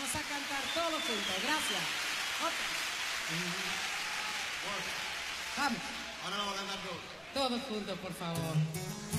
Vamos a cantar todos juntos. Gracias. Okay. Vamos. Ahora lo vamos a cantar todos. Todos juntos, por favor.